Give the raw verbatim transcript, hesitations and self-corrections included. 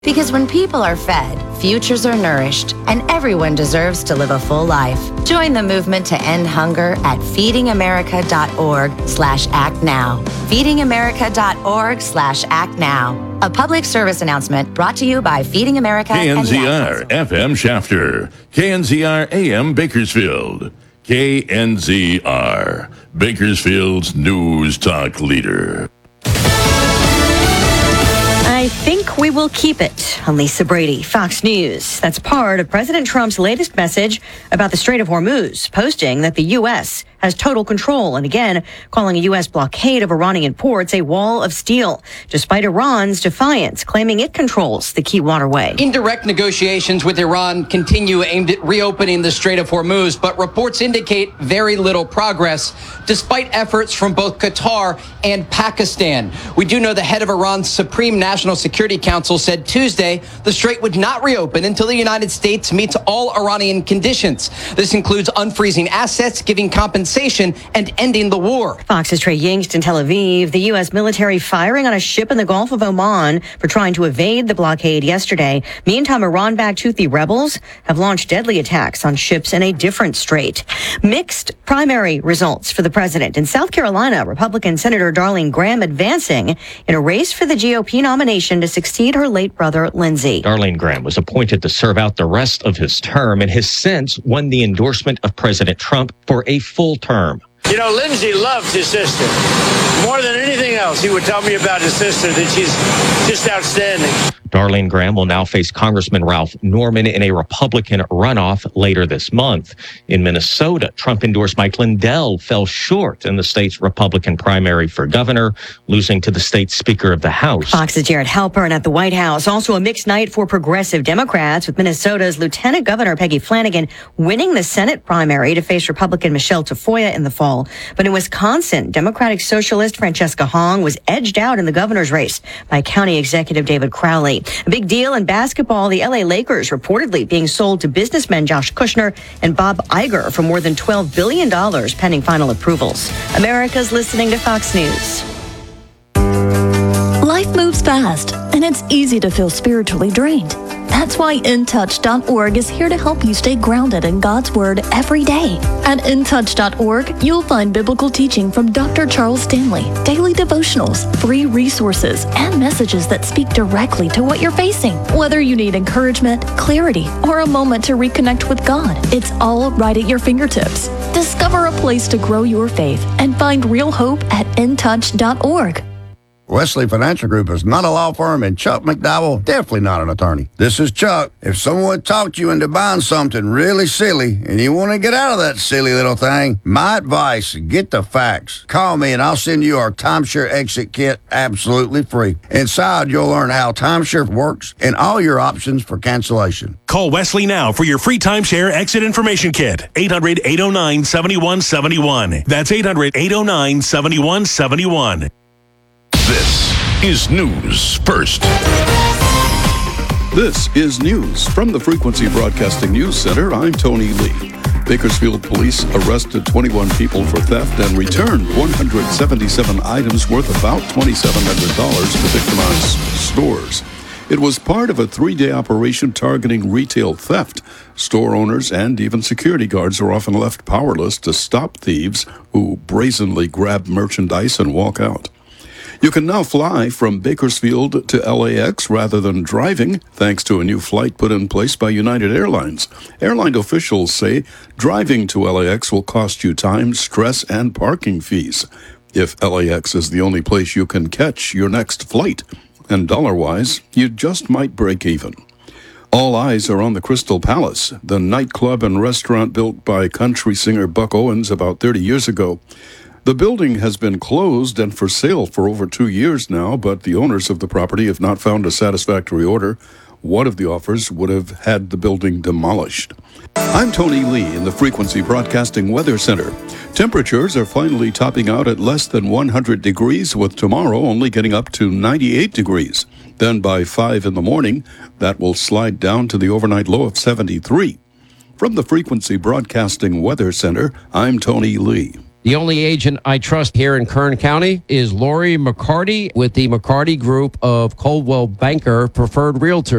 Because when people are fed, futures are nourished, and everyone deserves to live a full life. Join the movement to end hunger at feedingamerica.org slash act now. feedingamerica.org slash act now. A public service announcement brought to you by Feeding America K N Z R and the F M Shafter, K N Z R A M Bakersfield, K N Z R, Bakersfield's news talk leader. I think we will keep it. I'm Lisa Brady, Fox News. That's part of President Trump's latest message about the Strait of Hormuz, posting that the U S has total control and again calling a U S blockade of Iranian ports a wall of steel, despite Iran's defiance, claiming it controls the key waterway. Indirect negotiations with Iran continue aimed at reopening the Strait of Hormuz, but reports indicate very little progress, despite efforts from both Qatar and Pakistan. We do know the head of Iran's Supreme National Security Council said Tuesday the strait would not reopen until the United States meets all Iranian conditions. This includes unfreezing assets, giving compensation, and ending the war. Fox's Trey Yingst in Tel Aviv. The U S military firing on a ship in the Gulf of Oman for trying to evade the blockade yesterday. Meantime, Iran-backed Houthi rebels have launched deadly attacks on ships in a different strait. Mixed primary results for the president. In South Carolina, Republican Senator Darlene Graham advancing in a race for the G O P nomination to succeed her late brother, Lindsey. Darlene Graham was appointed to serve out the rest of his term and has since won the endorsement of President Trump for a full term. You know, Lindsey loved his sister. More than anything else, he would tell me about his sister, that she's just outstanding. Darlene Graham will now face Congressman Ralph Norman in a Republican runoff later this month. In Minnesota, Trump-endorsed Mike Lindell fell short in the state's Republican primary for governor, losing to the state's Speaker of the House. Fox's Jared Halpern at the White House. Also a mixed night for progressive Democrats, with Minnesota's Lieutenant Governor Peggy Flanagan winning the Senate primary to face Republican Michelle Tafoya in the fall. But in Wisconsin, Democratic Socialist Francesca Hong was edged out in the governor's race by County Executive David Crowley. A big deal in basketball, the L A Lakers reportedly being sold to businessmen Josh Kushner and Bob Iger for more than twelve billion dollars pending final approvals. America's listening to Fox News. Life moves fast, and it's easy to feel spiritually drained. That's why in touch dot org is here to help you stay grounded in God's Word every day. At in touch dot org, you'll find biblical teaching from Doctor Charles Stanley, daily devotionals, free resources, and messages that speak directly to what you're facing. Whether you need encouragement, clarity, or a moment to reconnect with God, it's all right at your fingertips. Discover a place to grow your faith and find real hope at in touch dot org. Wesley Financial Group is not a law firm, and Chuck McDowell definitely not an attorney. This is Chuck. If someone talked you into buying something really silly and you want to get out of that silly little thing, my advice, get the facts. Call me and I'll send you our timeshare exit kit absolutely free. Inside, you'll learn how timeshare works and all your options for cancellation. Call Wesley now for your free timeshare exit information kit. eight hundred, eight oh nine, seven one seven one. That's eight hundred, eight oh nine, seven one seven one. This is News First. This is news from the Frequency Broadcasting News Center. I'm Tony Lee. Bakersfield police arrested twenty-one people for theft and returned one hundred seventy-seven items worth about twenty-seven hundred dollars to victimized stores. It was part of a three-day operation targeting retail theft. Store owners and even security guards are often left powerless to stop thieves who brazenly grab merchandise and walk out. You can now fly from Bakersfield to L A X rather than driving, thanks to a new flight put in place by United Airlines. Airline officials say driving to L A X will cost you time, stress, and parking fees. If L A X is the only place you can catch your next flight, and dollar-wise, you just might break even. All eyes are on the Crystal Palace, the nightclub and restaurant built by country singer Buck Owens about thirty years ago. The building has been closed and for sale for over two years now, but the owners of the property have not found a satisfactory order. One of the offers would have had the building demolished. I'm Tony Lee in the Frequency Broadcasting Weather Center. Temperatures are finally topping out at less than one hundred degrees, with tomorrow only getting up to ninety-eight degrees. Then by five in the morning, that will slide down to the overnight low of seventy-three. From the Frequency Broadcasting Weather Center, I'm Tony Lee. The only agent I trust here in Kern County is Lori McCarty with the McCarty Group of Coldwell Banker Preferred Realtors.